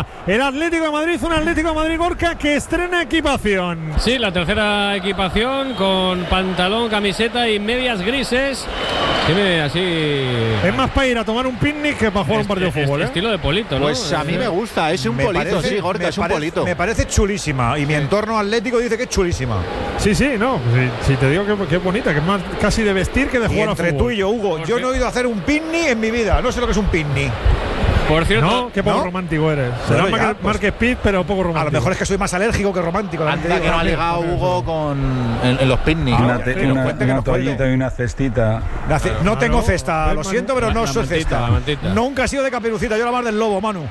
Gorka. El Atlético de Madrid, un Atlético de Madrid Gorka que estrena equipación. Sí, la tercera equipación con pantalón, camiseta y medias grises. Tiene así. Es más para ir a tomar un picnic que para jugar un partido de fútbol, ¿eh? Estilo de polito, ¿no? Pues a mí me gusta, es un polito, sí, Gorka, es un polito. Me parece chulísima y mi entorno atlético dice que es chulísima. Sí, no, si te digo que es bonita, que es más casi de vestir que de jugar a fútbol. Entre tú y yo, Hugo, yo no he ido a hacer un picnic en mi vida, no sé lo que es un picnic. Por cierto, no, qué poco romántico eres. Será Mark Speed, pero poco romántico. A lo mejor es que soy más alérgico que romántico. Anda que no ha ligado Hugo en los picnics. Una toallita y una cestita. No tengo cesta, lo siento, pero no soy cesta. Nunca he sido de Caperucita, yo era más del lobo, Manu.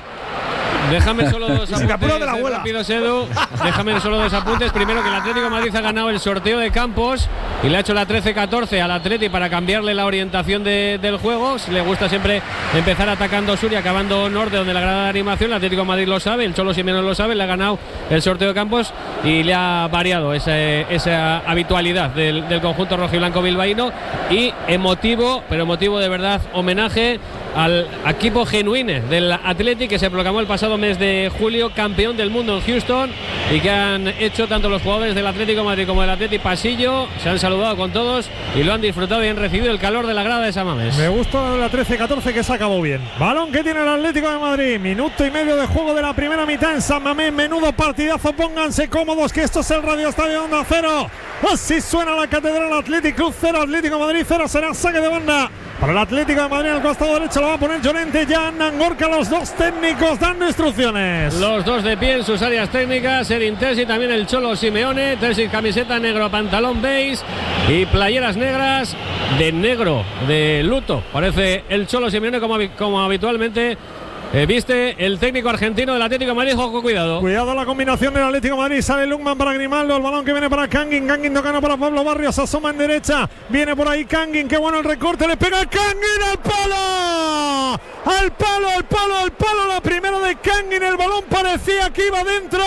Déjame solo dos apuntes. de la abuela. Rápido, Edu. Déjame solo dos apuntes. Primero, que el Atlético de Madrid ha ganado el sorteo de campos y le ha hecho la 13-14 al Atleti para cambiarle la orientación del juego. Le gusta siempre empezar atacando sur y acabando norte, donde la gran animación. El Atlético de Madrid lo sabe, el Cholo Simeone lo sabe. Le ha ganado el sorteo de campos y le ha variado esa habitualidad del conjunto rojiblanco bilbaíno. Y emotivo, pero emotivo de verdad, homenaje al equipo genuine del Atleti, que se proclamó el pasado mes de julio campeón del mundo en Houston, y que han hecho tanto los jugadores del Atlético de Madrid como del Atleti pasillo. Se han saludado con todos y lo han disfrutado y han recibido el calor de la grada de San Mamés. Me gusta la 13-14 que se acabó bien. Balón que tiene el Atlético de Madrid, minuto y medio de juego de la primera mitad en San Mamés. Menudo partidazo, pónganse cómodos que esto es el Radio Estadio Onda Cero. Así suena la Catedral. Athletic Club 0, Atlético de Madrid 0. Será saque de banda para el Atlético de Madrid. En el costado derecho lo va a poner Llorente. Ya andan Gorka los dos técnicos dando instrucciones. Los dos de pie en sus áreas técnicas. Erin Terzic, también el Cholo Simeone. Terzic camiseta negro, pantalón beige y playeras negras de negro, de luto. Parece el Cholo Simeone como habitualmente viste el técnico argentino del Atlético de Madrid. Ojo, cuidado. Cuidado la combinación del Atlético de Madrid. Sale Lukman para Grimaldo. El balón que viene para Kangin. Kangin tocando para Pablo Barrios. Asoma en derecha. Viene por ahí Kangin. Qué bueno el recorte. Le pega Kangin al palo. Al palo. La primera de Kangin. El balón parecía que iba dentro.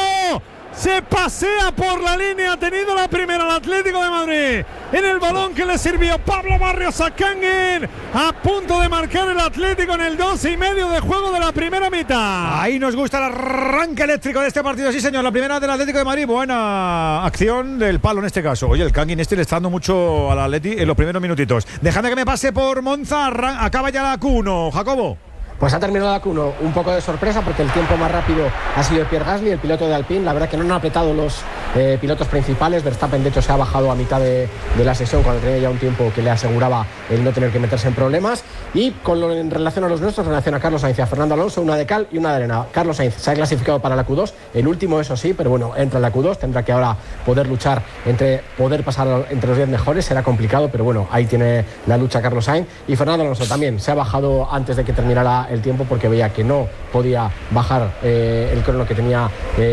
Se pasea por la línea. Ha tenido la primera el Atlético de Madrid. En el balón que le sirvió Pablo Barrios a Kangin. A punto de marcar el Atlético en el 2:30 de juego de la primera mitad. Ahí nos gusta el arranque eléctrico de este partido. Sí, señor. La primera del Atlético de Madrid. Buena acción del palo en este caso. Oye, el Kangin le está dando mucho al Atleti en los primeros minutitos. Dejadme que me pase por Monza. Acaba ya la Q1. Jacobo. Pues ha terminado la Q1, un poco de sorpresa porque el tiempo más rápido ha sido Pierre Gasly, el piloto de Alpine. La verdad que no han apretado los pilotos principales. Verstappen de hecho se ha bajado a mitad de la sesión cuando tenía ya un tiempo que le aseguraba el no tener que meterse en problemas. Y en relación a los nuestros, en relación a Carlos Sainz y a Fernando Alonso, una de cal y una de arena. Carlos Sainz se ha clasificado para la Q2, el último eso sí, pero bueno, entra en la Q2, tendrá que ahora poder luchar poder pasar entre los 10 mejores. Será complicado, pero bueno, ahí tiene la lucha Carlos Sainz. Y Fernando Alonso también se ha bajado antes de que terminara el tiempo porque veía que no podía bajar el crono que tenía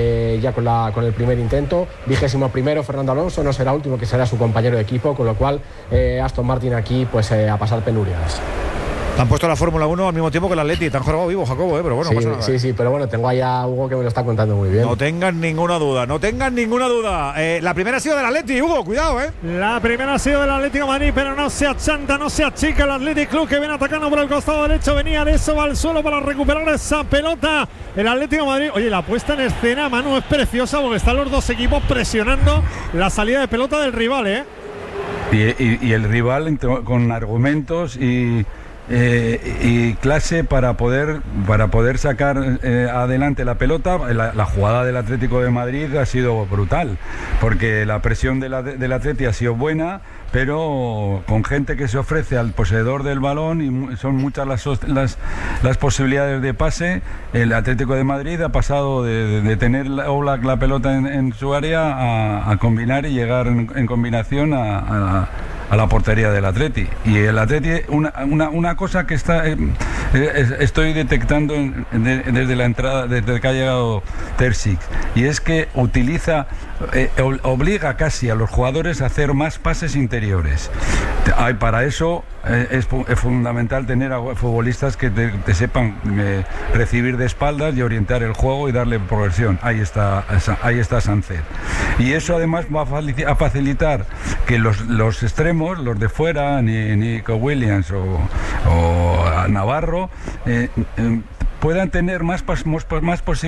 ya con el primer intento. 21º Fernando Alonso, no será último, que será su compañero de equipo, con lo cual Aston Martin aquí pues a pasar penurias. Han puesto la Fórmula 1 al mismo tiempo que el Atleti. Te han jugado vivo, Jacobo, pero bueno, sí, no pasa nada. Sí, pero bueno, tengo ahí a Hugo que me lo está contando muy bien. No tengan ninguna duda. La primera ha sido del Atleti, Hugo, cuidado, La primera ha sido del Atlético de Madrid, pero no se achanta, no se achica el Athletic Club, que viene atacando por el costado derecho. Venía de eso, va al suelo para recuperar esa pelota. El Atlético de Madrid, oye, la puesta en escena, Manu, es preciosa porque están los dos equipos presionando la salida de pelota del rival, Y el rival con argumentos y clase para poder sacar adelante la pelota. La jugada del Atlético de Madrid ha sido brutal, porque la presión del Atleti ha sido buena, pero con gente que se ofrece al poseedor del balón, y son muchas las posibilidades de pase. El Atlético de Madrid ha pasado de tener la pelota en su área a combinar y llegar en combinación a la portería del Atleti. Y el Atleti, una cosa que estoy detectando desde la entrada, desde que ha llegado Terzic, y es que obliga casi a los jugadores a hacer más pases interiores. Para eso es fundamental tener a futbolistas que te sepan recibir de espaldas y orientar el juego y darle progresión. Ahí está Sánchez. Y eso además va a facilitar que los extremos, los de fuera, Nico Williams o Navarro, puedan tener más posibilidades